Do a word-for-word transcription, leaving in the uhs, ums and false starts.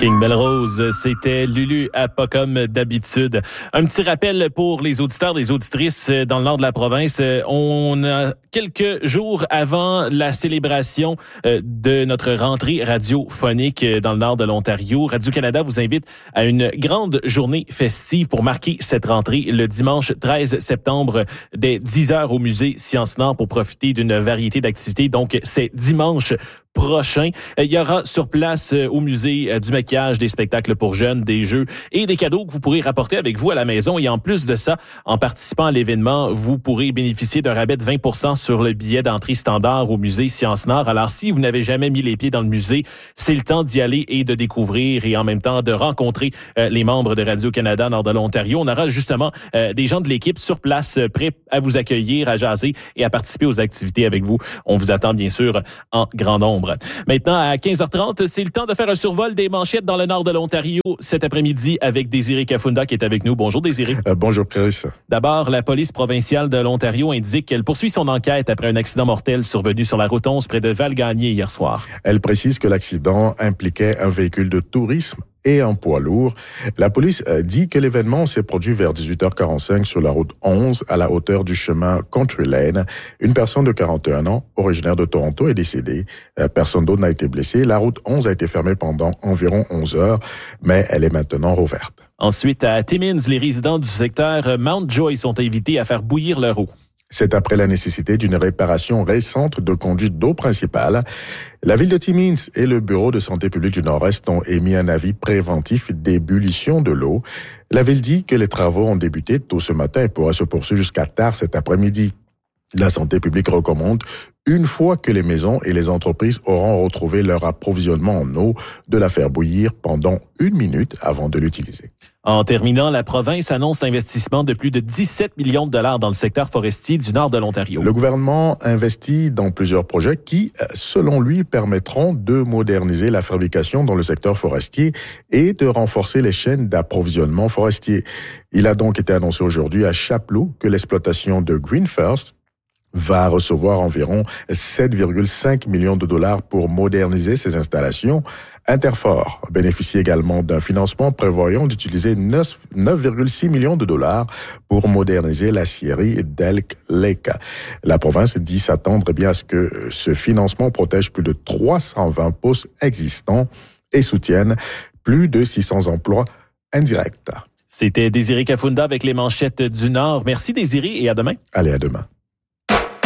King Melrose, c'était Lulu à pas comme d'habitude. Un petit rappel pour les auditeurs, les auditrices dans le nord de la province. On a quelques jours avant la célébration de notre rentrée radiophonique dans le nord de l'Ontario. Radio-Canada vous invite à une grande journée festive pour marquer cette rentrée le dimanche treize septembre dès dix heures au musée Sciences Nord pour profiter d'une variété d'activités. Donc, c'est dimanche prochain. Il y aura sur place au musée du maquillage, des spectacles pour jeunes, des jeux et des cadeaux que vous pourrez rapporter avec vous à la maison. Et en plus de ça, en participant à l'événement, vous pourrez bénéficier d'un rabais de vingt pour cent sur le billet d'entrée standard au musée Sciences Nord. Alors, si vous n'avez jamais mis les pieds dans le musée, c'est le temps d'y aller et de découvrir et en même temps de rencontrer euh, les membres de Radio-Canada Nord de l'Ontario. On aura justement euh, des gens de l'équipe sur place euh, prêts à vous accueillir, à jaser et à participer aux activités avec vous. On vous attend bien sûr en grand nombre. Maintenant, à quinze heures trente, c'est le temps de faire un survol des manchettes dans le nord de l'Ontario cet après-midi avec Désiré Kafunda qui est avec nous. Bonjour Désiré. Euh, bonjour Chris. D'abord, la police provinciale de l'Ontario indique qu'elle poursuit son enquête après un accident mortel survenu sur la route onze près de Val-Gagné hier soir. Elle précise que l'accident impliquait un véhicule de tourisme et un poids lourd. La police dit que l'événement s'est produit vers dix-huit heures quarante-cinq sur la route onze à la hauteur du chemin Country Lane. Une personne de quarante et un ans, originaire de Toronto, est décédée. Personne d'autre n'a été blessé. La route onze a été fermée pendant environ onze heures, mais elle est maintenant rouverte. Ensuite, à Timmins, les résidents du secteur Mount Joy sont invités à faire bouillir leur eau. C'est après la nécessité d'une réparation récente de conduite d'eau principale. La ville de Timmins et le Bureau de santé publique du Nord-Est ont émis un avis préventif d'ébullition de l'eau. La ville dit que les travaux ont débuté tôt ce matin et pourraient se poursuivre jusqu'à tard cet après-midi. La santé publique recommande, une fois que les maisons et les entreprises auront retrouvé leur approvisionnement en eau, de la faire bouillir pendant une minute avant de l'utiliser. En terminant, la province annonce l'investissement de plus de dix-sept millions de dollars dans le secteur forestier du nord de l'Ontario. Le gouvernement investit dans plusieurs projets qui, selon lui, permettront de moderniser la fabrication dans le secteur forestier et de renforcer les chaînes d'approvisionnement forestier. Il a donc été annoncé aujourd'hui à Chapleau que l'exploitation de Green First va recevoir environ sept virgule cinq millions de dollars pour moderniser ses installations. Interfor bénéficie également d'un financement prévoyant d'utiliser neuf virgule six millions de dollars pour moderniser la scierie d'Elk Lake. La province dit s'attendre bien à ce que ce financement protège plus de trois cent vingt postes existants et soutienne plus de six cents emplois indirects. C'était Désiré Kafunda avec les manchettes du Nord. Merci Désiré et à demain. Allez, à demain.